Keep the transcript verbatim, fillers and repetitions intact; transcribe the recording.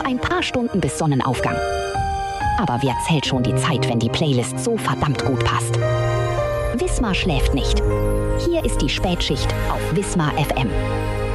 ein paar Stunden bis Sonnenaufgang. Aber wer zählt schon die Zeit, wenn die Playlist so verdammt gut passt? Wismar schläft nicht. Hier ist die Spätschicht auf Wismar F M.